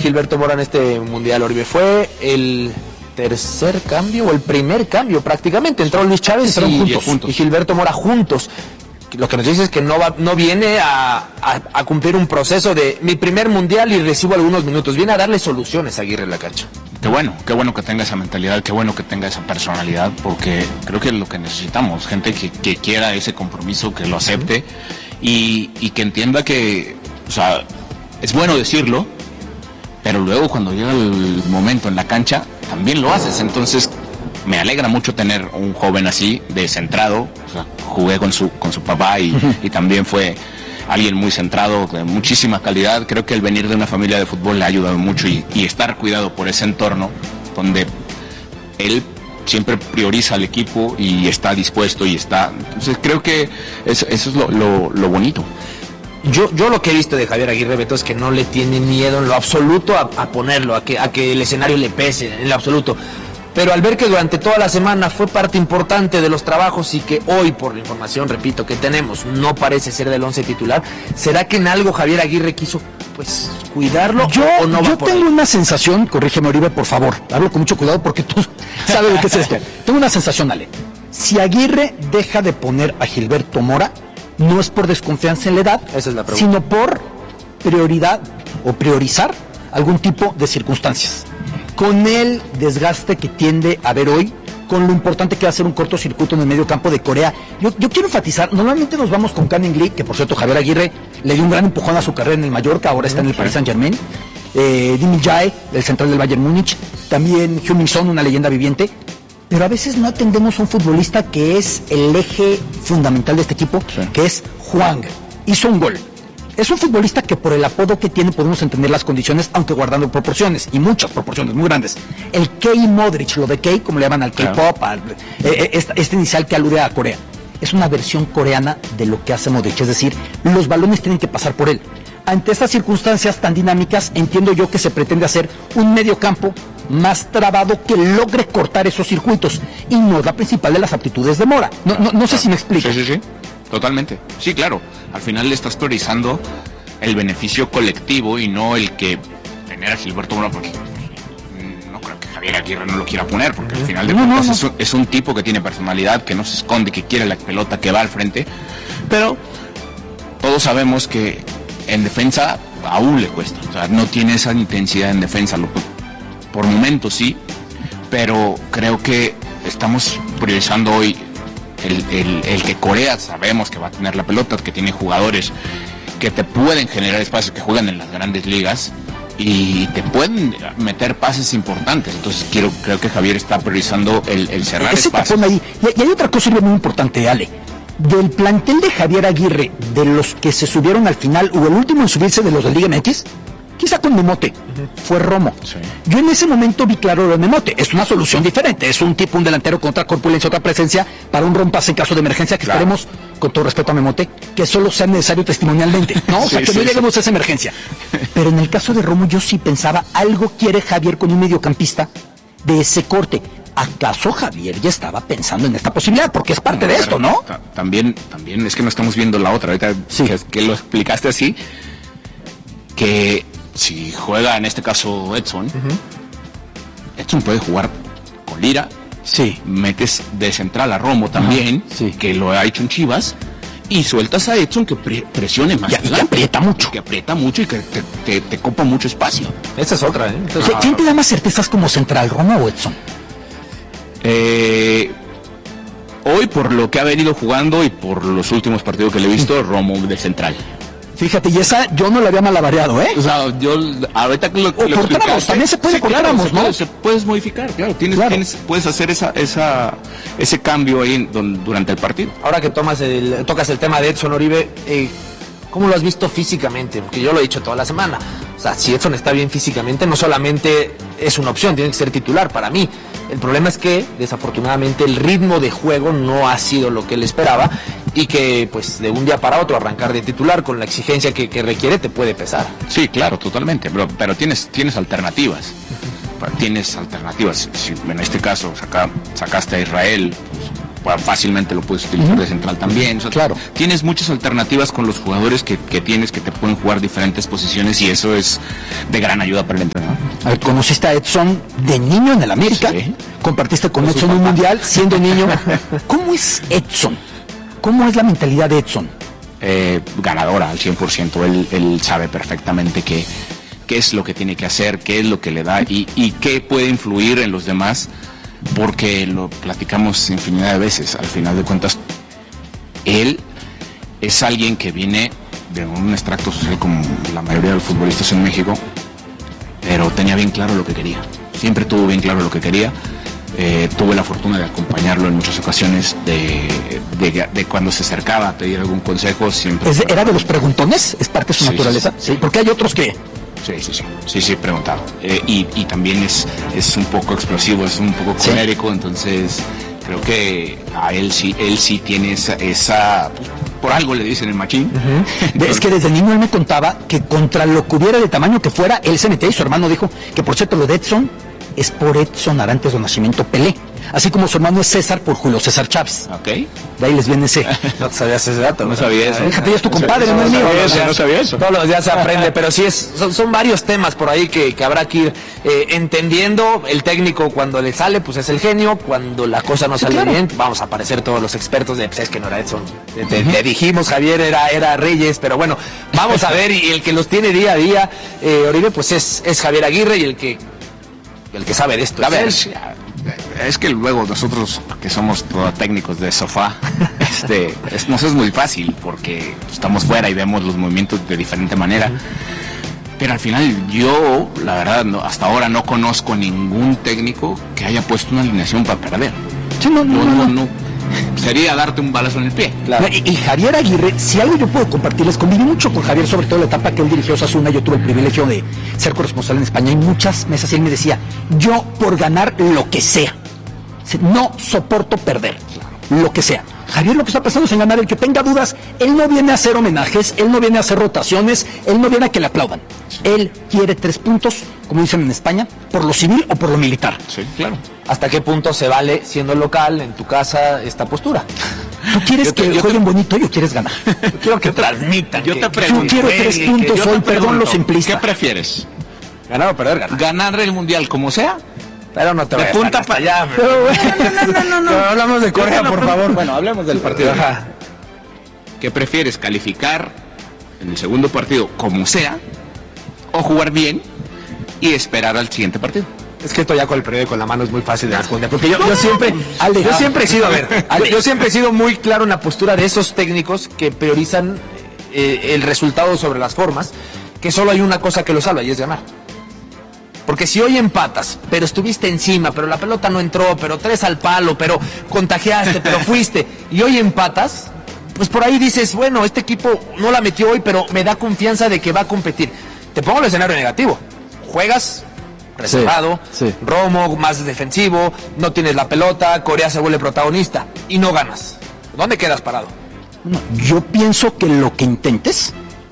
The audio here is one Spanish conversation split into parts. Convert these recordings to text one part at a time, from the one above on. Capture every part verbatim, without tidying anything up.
Gilberto Mora en este Mundial, Oribe? Fue el tercer cambio o el primer cambio prácticamente. Entró Luis Chávez y, juntos, juntos. y Gilberto Mora juntos. Lo que nos dice es que no va, no viene a, a, a cumplir un proceso de mi primer Mundial y recibo algunos minutos. Viene a darle soluciones a Aguirre en la cancha. Qué bueno, qué bueno que tenga esa mentalidad, qué bueno que tenga esa personalidad, porque creo que es lo que necesitamos, gente que, que quiera ese compromiso, que lo acepte y, y que entienda que, o sea, es bueno decirlo, pero luego cuando llega el momento en la cancha, también lo haces. Entonces, me alegra mucho tener un joven así, descentrado. O sea, jugué con su, con su papá y, uh-huh. y también fue alguien muy centrado, de muchísima calidad. Creo que el venir de una familia de fútbol le ha ayudado mucho y, y estar cuidado por ese entorno donde él siempre prioriza al equipo y está dispuesto y está... Entonces creo que eso, eso es lo, lo, lo bonito. Yo, yo lo que he visto de Javier Aguirre, Beto, es que no le tiene miedo en lo absoluto a, a ponerlo, a que, a que el escenario le pese, en lo absoluto. Pero al ver que durante toda la semana fue parte importante de los trabajos y que hoy, por la información, repito, que tenemos, no parece ser del once titular, ¿será que en algo Javier Aguirre quiso, pues, cuidarlo yo, o no va Yo por tengo ahí? una sensación, corrígeme Oribe, por favor, hablo con mucho cuidado porque tú sabes lo que es esto. Tengo una sensación, Ale. Si Aguirre deja de poner a Gilberto Mora, no es por desconfianza en la edad, esa es la pregunta, sino por prioridad o priorizar algún tipo de circunstancias. Con el desgaste que tiende a haber hoy, con lo importante que va a ser un cortocircuito en el medio campo de Corea, yo, yo quiero enfatizar, normalmente nos vamos con Canning Lee, que por cierto Javier Aguirre le dio un gran empujón a su carrera en el Mallorca, ahora está en el Paris Saint-Germain, eh, Dimi Jae, el central del Bayern Múnich, también Heung-min Son, una leyenda viviente, pero a veces no atendemos a un futbolista que es el eje fundamental de este equipo, sí. que es Hwang, hizo un gol. Es un futbolista que por el apodo que tiene podemos entender las condiciones, aunque guardando proporciones, y muchas proporciones muy grandes. El K Modric, lo de K, como le llaman al K-pop, al, eh, este, este inicial que alude a Corea, es una versión coreana de lo que hace Modric, es decir, los balones tienen que pasar por él. Ante estas circunstancias tan dinámicas, entiendo yo que se pretende hacer un medio campo más trabado que logre cortar esos circuitos, y no es la principal de las aptitudes de Mora. No, no, no sé si me explico. Sí, sí, sí. Totalmente, sí, claro, al final le estás priorizando el beneficio colectivo y no el que tener a Gilberto Mora, porque no creo que Javier Aguirre no lo quiera poner, porque al final de no, cuentas no, no. Es, un, es un tipo que tiene personalidad, que no se esconde, que quiere la pelota, que va al frente, pero todos sabemos que en defensa aún le cuesta, o sea, no tiene esa intensidad en defensa, lo, por momentos sí, pero creo que estamos priorizando hoy El, el, el que Corea sabemos que va a tener la pelota, que tiene jugadores que te pueden generar espacios, que juegan en las grandes ligas y te pueden meter pases importantes. Entonces quiero, creo que Javier está priorizando el, el cerrar Ese espacios. Ahí. Y, y hay otra cosa muy importante, Ale. Del plantel de Javier Aguirre, de los que se subieron al final, o el último en subirse de los de Liga M X, quizá con Memote, uh-huh. fue Romo. Sí. Yo en ese momento vi claro lo de Memote. Es una solución diferente. Es un tipo, un delantero con otra corpulencia, otra presencia, para un rompase en caso de emergencia, que claro. esperemos, con todo respeto a Memote, que solo sea necesario testimonialmente, ¿no? O sea, sí, que sí, no lleguemos sí. a esa emergencia. Pero en el caso de Romo, yo sí pensaba, algo quiere Javier con un mediocampista de ese corte. ¿Acaso Javier ya estaba pensando en esta posibilidad? Porque es parte no, de esto, ¿no? T- también, también es que no estamos viendo la otra. Ahorita sí. que, que lo explicaste así, que si juega en este caso Edson, uh-huh. Edson puede jugar con Lira, sí. metes de central a Romo también, uh-huh. sí. que lo ha hecho en Chivas, y sueltas a Edson que pre- presione más. Y, y que aprieta mucho. Que aprieta mucho y que te, te, te copa mucho espacio. Esa es otra, ¿eh? Entonces, ah. ¿quién te da más certezas como central, Romo o Edson? Eh, hoy, por lo que ha venido jugando y por los últimos partidos que le he visto, Romo de central. Fíjate, y esa yo no la había malabareado, ¿eh? O sea, yo ahorita que lo, o lo cortamos, también se puede sí, cortar, claro, ¿no? Se, puede, se puedes modificar, claro, tienes, claro. Tienes, puedes hacer esa, esa, ese cambio ahí en, don, durante el partido. Ahora que tomas el, tocas el tema de Edson, Oribe, eh, ¿cómo lo has visto físicamente? Porque yo lo he dicho toda la semana. O sea, si Edson está bien físicamente, no solamente es una opción, tiene que ser titular para mí. El problema es que, desafortunadamente, el ritmo de juego no ha sido lo que él esperaba y que, pues, de un día para otro arrancar de titular con la exigencia que, que requiere te puede pesar. Sí, claro, totalmente, pero, pero tienes, tienes alternativas. Uh-huh. Tienes alternativas. Si en este caso saca, sacaste a Israel, pues, pues, fácilmente lo puedes utilizar uh-huh. de central también. O sea, claro. Tienes muchas alternativas con los jugadores que, que tienes, que te pueden jugar diferentes posiciones, y eso es de gran ayuda para el entrenador. A ver, conociste a Edson de niño en el América, sí. Compartiste con, con Edson un mundial siendo niño. ¿Cómo es Edson? ¿Cómo es la mentalidad de Edson? Eh, ganadora al cien por ciento. Él, él sabe perfectamente qué, qué es lo que tiene que hacer, qué es lo que le da y, y qué puede influir en los demás, porque lo platicamos infinidad de veces. Al final de cuentas, él es alguien que viene de un extracto social como la mayoría de los futbolistas en México, pero tenía bien claro lo que quería. Siempre tuvo bien claro lo que quería. Eh, tuve la fortuna de acompañarlo en muchas ocasiones, de, de, de cuando se acercaba a pedir algún consejo, siempre... ¿Es de, ¿Era de los preguntones? ¿Es parte de su sí, naturaleza? Sí, sí, porque hay otros que... Sí, sí, sí, sí, sí, preguntaba. Eh, y, y también es, es un poco explosivo, es un poco colérico, sí. Entonces creo que a él sí, él sí tiene esa... esa por algo le dicen el machín. Uh-huh. Entonces, es que desde niño él me contaba que contra lo que hubiera de tamaño que fuera, él se metía y su hermano dijo que, por cierto, lo de Edson es por Edson Arantes do Nascimento Pelé, así como su hermano es César por Julio César Chávez. Ok. De ahí les viene ese. No sabías ese dato. No sabía eso. Déjate, ya es tu compadre, no, no es mío. No, no, no sabía eso. Todos los días se aprende, pero sí es, son, son varios temas por ahí que, que habrá que ir eh, entendiendo. El técnico cuando le sale, pues es el genio. Cuando la cosa no sale sí, claro. bien, vamos a aparecer todos los expertos de, pues es que no era Edson. Te, te, uh-huh. te dijimos, Javier, era, era Reyes, pero bueno, vamos a ver, y el que los tiene día a día, eh, Oribe, pues es, es Javier Aguirre, y el que el que sabe de esto. A ver, es, es que luego nosotros que somos todos técnicos de sofá, este, es, nos es muy fácil porque estamos fuera y vemos los movimientos de diferente manera. Uh-huh. Pero al final yo, la verdad, no, hasta ahora no conozco ningún técnico que haya puesto una alineación para perder. Sí, no, no, yo, no, no. no. Sería darte un balazo en el pie. Claro. Y, y Javier Aguirre, si algo yo puedo compartirles, conviví mucho con Javier, sobre todo la etapa que él dirigió Osasuna. Yo tuve el privilegio de ser corresponsal en España y muchas mesas, y él me decía, yo por ganar lo que sea, no soporto perder, lo que sea. Javier lo que está pensando es en ganar. El que tenga dudas, él no viene a hacer homenajes, él no viene a hacer rotaciones, él no viene a que le aplaudan. Él quiere tres puntos, como dicen en España, por lo civil o por lo militar. Sí, claro. ¿Hasta qué punto se vale, siendo local, en tu casa, esta postura? ¿Tú quieres yo te, que jueguen te... bonito y quieres ganar? Yo quiero que transmitan. Yo que, te pregunto. Yo quiero tres puntos hoy, perdón lo simplista. ¿Qué prefieres? ¿Ganar o perder? Ganar. ¿Ganar el mundial como sea? Pero no te de vayas punta para allá. Pero... No, no, no, no, no. no. Hablamos de Corea, por pregunto. favor. Bueno, hablemos del partido. Ajá. ¿Qué prefieres? ¿Calificar en el segundo partido como sea? ¿O jugar bien y esperar al siguiente partido? Es que esto ya con el periódico en la mano es muy fácil de responder, porque yo, yo siempre, Ale, yo siempre he sido, a ver, Ale, yo siempre he sido muy claro en la postura de esos técnicos que priorizan eh, el resultado sobre las formas, que solo hay una cosa que lo salva y es ganar. Porque si hoy empatas, pero estuviste encima, pero la pelota no entró, pero tres al palo, pero contagiaste, pero fuiste, y hoy empatas, pues por ahí dices, bueno, este equipo no la metió hoy, pero me da confianza de que va a competir. Te pongo el escenario negativo. Juegas reservado, sí, sí. Romo más defensivo, no tienes la pelota, Corea se vuelve protagonista y no ganas. ¿Dónde quedas parado? No, yo pienso que lo que intentes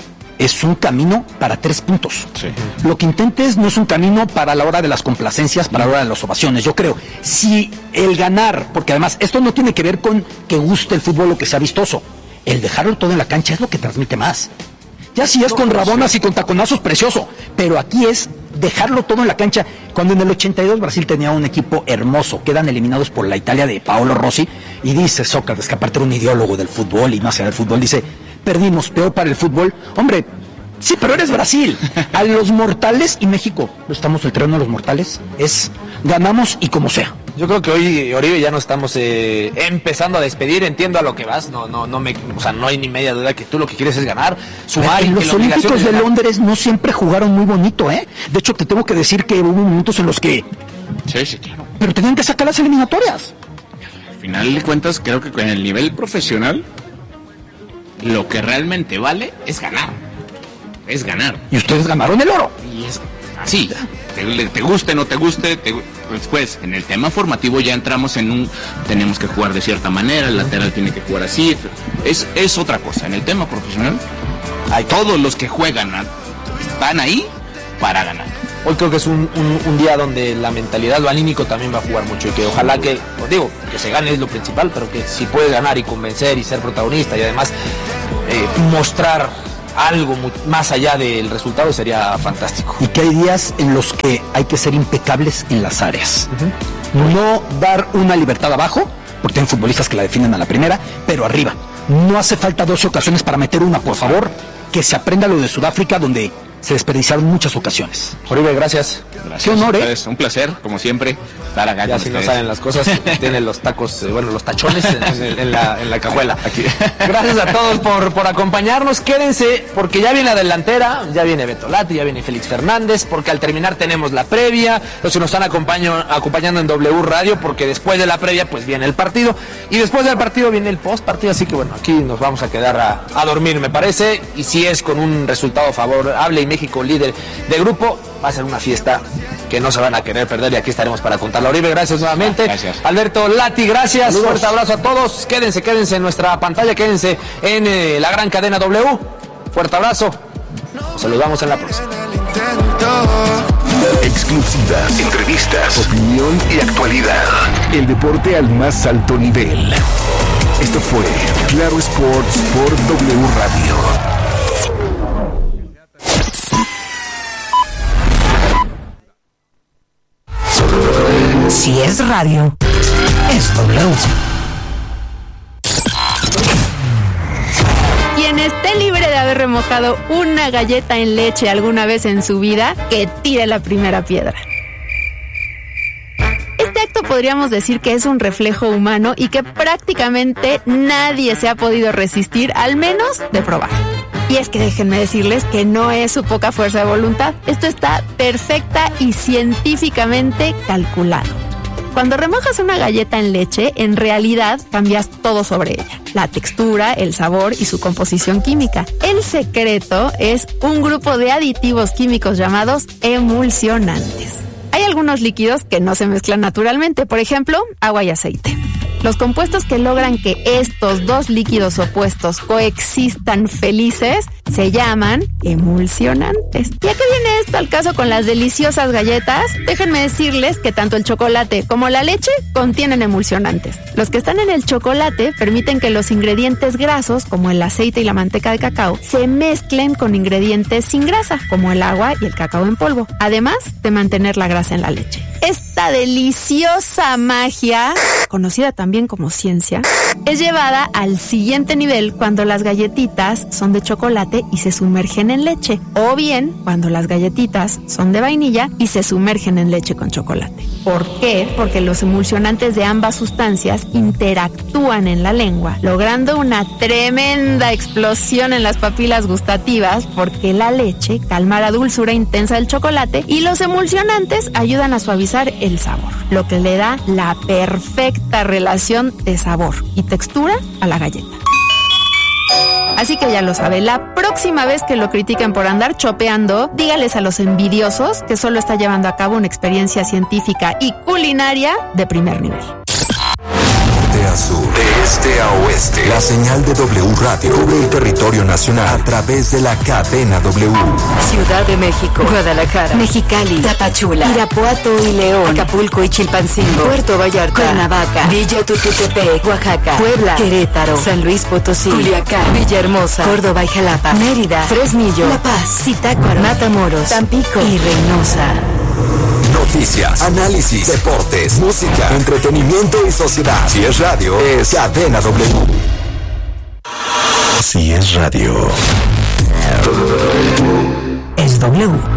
es un camino para tres puntos. Sí. Lo que intentes no es un camino para la hora de las complacencias, para la hora de las ovaciones. Yo creo, si el ganar, porque además esto no tiene que ver con que guste el fútbol o que sea vistoso, el dejarlo todo en la cancha es lo que transmite más. Ya si es con rabonas y con taconazos, precioso, pero aquí es dejarlo todo en la cancha. Cuando en el ochenta y dos Brasil tenía un equipo hermoso, quedan eliminados por la Italia de Paolo Rossi, y dice Sócrates, que aparte era un ideólogo del fútbol y más allá del fútbol, dice, perdimos, peor para el fútbol. Hombre, sí, pero eres Brasil. A los mortales, y México, lo estamos el terreno de los mortales, es ganamos y como sea. Yo creo que hoy, Oribe, ya no estamos eh, empezando a despedir. Entiendo a lo que vas, no, no, no me, o sea, no hay ni media duda que tú lo que quieres es ganar, sumar. En los Olímpicos de Londres no siempre jugaron muy bonito, ¿eh? De hecho, te tengo que decir que hubo momentos en los que... Sí, sí, claro. Pero tenían que sacar las eliminatorias. Al final de cuentas, creo que con el nivel profesional, lo que realmente vale es ganar. Es ganar. Y ustedes ganaron el oro. Y es así. Te, te guste, no te guste, te, después en el tema formativo ya entramos en un, tenemos que jugar de cierta manera, el lateral tiene que jugar así, es, es otra cosa. En el tema profesional, hay todos los que juegan están ahí para ganar. hoy creo que es un, un, un día donde la mentalidad, lo anímico también va a jugar mucho y que ojalá que, pues digo, que se gane es lo principal, pero que si puede ganar y convencer y ser protagonista y además eh, mostrar algo muy, más allá del resultado sería fantástico. Y que hay días en los que hay que ser impecables en las áreas. Uh-huh. No dar una libertad abajo, porque hay futbolistas que la definen a la primera, pero arriba. No hace falta doce ocasiones para meter una, por favor. Que se aprenda lo de Sudáfrica, donde se desperdiciaron muchas ocasiones. Oribe, gracias. Gracias. Qué honor, ¿eh? Un placer, como siempre, dar a Ya si no saben las cosas, tienen los tacos, eh, bueno, los tachones en, en, en, la, en la cajuela. Aquí. Gracias a todos por, por acompañarnos. Quédense, porque ya viene la delantera, ya viene Beto Lati, ya viene Félix Fernández, porque al terminar tenemos la previa, los que nos están acompaño, acompañando en W Radio, porque después de la previa, pues viene el partido, y después del partido viene el post partido, así que bueno, aquí nos vamos a quedar a, a dormir, me parece, y si es con un resultado favorable y México líder de grupo, va a ser una fiesta que no se van a querer perder y aquí estaremos para contarlo. Oribe, gracias nuevamente. Gracias. Alberto Lati, gracias. Saludos. Fuerte abrazo a todos. Quédense, quédense en nuestra pantalla, quédense en eh, la gran cadena W. Fuerte abrazo. Nos saludamos en la próxima. Exclusivas, entrevistas, opinión y actualidad. El deporte al más alto nivel. Esto fue Claro Sports por W Radio. Si es radio, es W. Quien esté libre de haber remojado una galleta en leche alguna vez en su vida, que tire la primera piedra. Este acto podríamos decir que es un reflejo humano y que prácticamente nadie se ha podido resistir, al menos de probar. Y es que déjenme decirles que no es su poca fuerza de voluntad. Esto está perfecta y científicamente calculado. Cuando remojas una galleta en leche, en realidad cambias todo sobre ella. La textura, el sabor y su composición química. El secreto es un grupo de aditivos químicos llamados emulsionantes. Hay algunos líquidos que no se mezclan naturalmente, por ejemplo, agua y aceite. Los compuestos que logran que estos dos líquidos opuestos coexistan felices se llaman emulsionantes. ¿Y a qué viene esto al caso con las deliciosas galletas? Déjenme decirles que tanto el chocolate como la leche contienen emulsionantes. Los que están en el chocolate permiten que los ingredientes grasos, como el aceite y la manteca de cacao, se mezclen con ingredientes sin grasa, como el agua y el cacao en polvo, además de mantener la grasa en la leche. Esta deliciosa magia, conocida también como ciencia, es llevada al siguiente nivel cuando las galletitas son de chocolate y se sumergen en leche, o bien cuando las galletitas son de vainilla y se sumergen en leche con chocolate. ¿Por qué? Porque los emulsionantes de ambas sustancias interactúan en la lengua, logrando una tremenda explosión en las papilas gustativas, porque la leche calma la dulzura intensa del chocolate y los emulsionantes ayudan a suavizar el sabor, lo que le da la perfecta relación de sabor y textura a la galleta. Así que ya lo sabe, la próxima vez que lo critiquen por andar chopeando, dígales a los envidiosos que solo está llevando a cabo una experiencia científica y culinaria de primer nivel. De a sur, de este a oeste, la señal de W Radio cubre el territorio nacional a través de la cadena W. Ciudad de México, Guadalajara, Mexicali, Tapachula, Irapuato y León, Acapulco y Chilpancingo, Puerto Vallarta, Cuernavaca, Villa Tututepec, Oaxaca, Puebla, Querétaro, San Luis Potosí, Culiacán, Villahermosa, Córdoba y Jalapa, Mérida, Fresnillo, La Paz, Zitácuaro, Matamoros, Tampico y Reynosa. Noticias, análisis, deportes, música, entretenimiento y sociedad. Si es radio, es Cadena W. Si es radio, es W.